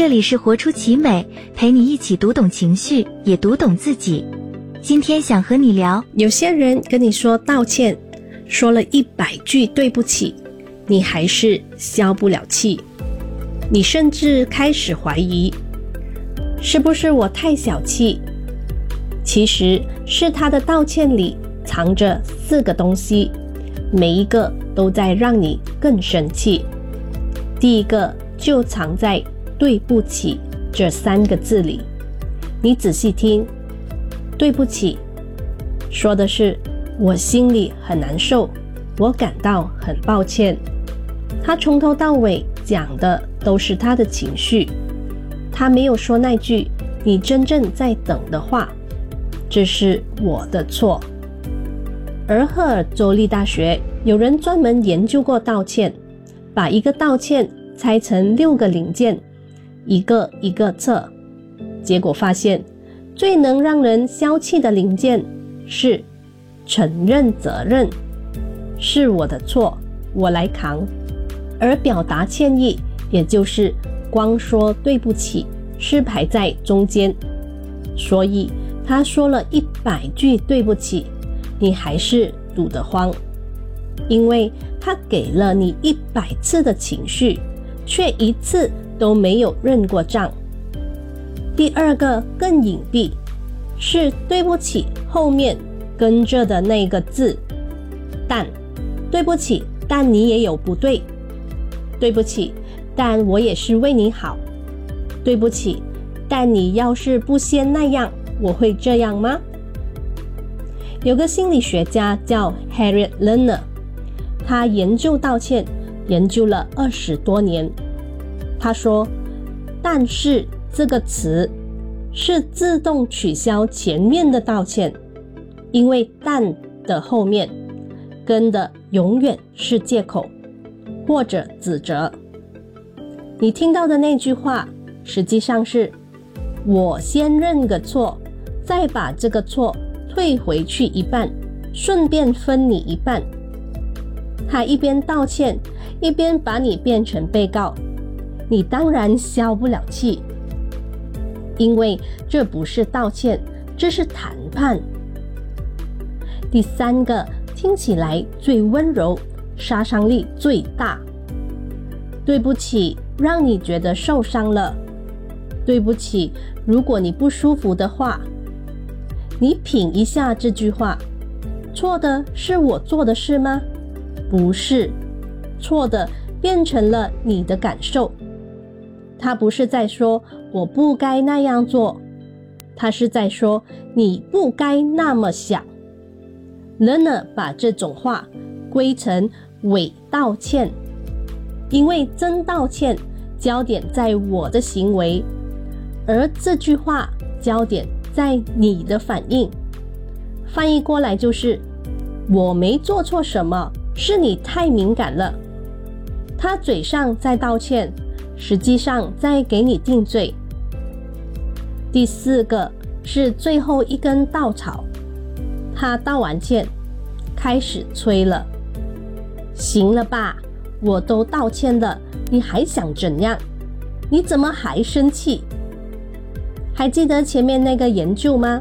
这里是活出奇美，陪你一起读懂情绪，也读懂自己。今天想和你聊， 有些人跟你说道歉，说了100句对不起，你还是消不了气。你甚至开始怀疑，是不是我太小气？其实是他的道歉里藏着4个东西，每一个都在让你更生气。第一个就藏在对不起这3个字里，你仔细听，对不起说的是我心里很难受，我感到很抱歉。他从头到尾讲的都是他的情绪，他没有说那句你真正在等的话，这是我的错。而赫尔州立大学有人专门研究过道歉，把一个道歉拆成6个零件，一个一个测，结果发现最能让人消气的零件是承认责任，是我的错，我来扛。而表达歉意，也就是光说对不起，是排在中间。所以他说了100句对不起，你还是堵得慌，因为他给了你100次的情绪，却1次都没有认过账。第二个更隐蔽，是对不起后面跟着的那个字，但对不起，但你也有不对，对不起，但我也是为你好，对不起，但你要是不先那样，我会这样吗？有个心理学家叫 Harriet Lerner， 他研究道歉研究了20多年。他说，但是这个词是自动取消前面的道歉，因为但的后面跟的永远是借口或者指责。你听到的那句话实际上是我先认个错，再把这个错退回去一半，顺便分你一半。他一边道歉，一边把你变成被告，你当然消不了气，因为这不是道歉，这是谈判。第3个听起来最温柔，杀伤力最大，对不起让你觉得受伤了，对不起如果你不舒服的话。你品一下这句话，错的是我做的事吗？不是，错的变成了你的感受。他不是在说我不该那样做，他是在说你不该那么想。Lerner 把这种话归成伪道歉，因为真道歉焦点在我的行为，而这句话焦点在你的反应。翻译过来就是我没做错什么，是你太敏感了。他嘴上在道歉，实际上在给你定罪。第4个是最后一根稻草，他道完歉开始催了，行了吧，我都道歉了，你还想怎样？你怎么还生气？还记得前面那个研究吗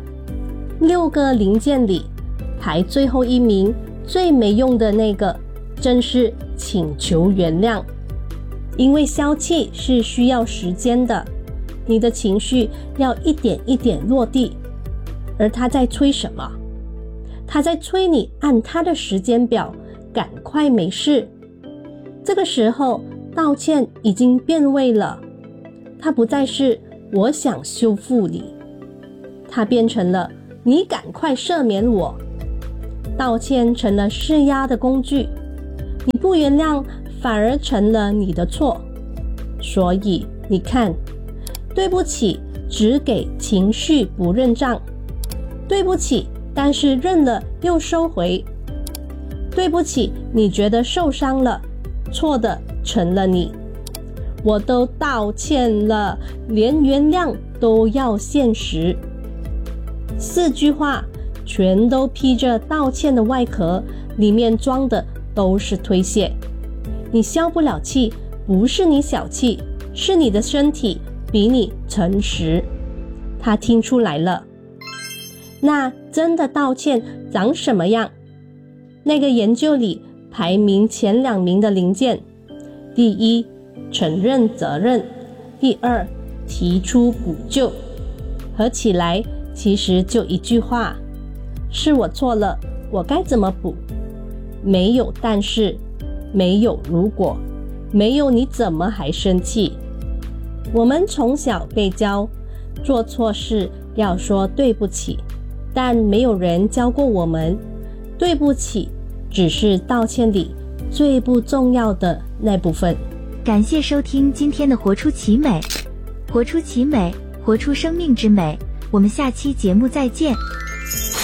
？6个零件里排最后一名最没用的那个正是请求原谅。因为消气是需要时间的，你的情绪要一点一点落地。而他在催什么？他在催你按他的时间表赶快没事。这个时候道歉已经变味了，它不再是我想修复你，它变成了你赶快赦免我。道歉成了施压的工具，你不原谅反而成了你的错。所以你看，对不起只给情绪不认账，对不起但是认了又收回，对不起你觉得受伤了，错的成了你。我都道歉了，连原谅都要现实。4句话全都披着道歉的外壳，里面装的都是推卸。你消不了气，不是你小气，是你的身体比你诚实。他听出来了。那真的道歉长什么样？那个研究里排名前2名的零件，第一，承认责任；第二，提出补救。合起来其实就一句话：是我错了，我该怎么补？没有但是，没有如果，没有你怎么还生气？我们从小被教，做错事要说对不起，但没有人教过我们，对不起只是道歉里最不重要的那部分。 感谢收听今天的活出奇美，活出奇美，活出生命之美。我们下期节目再见。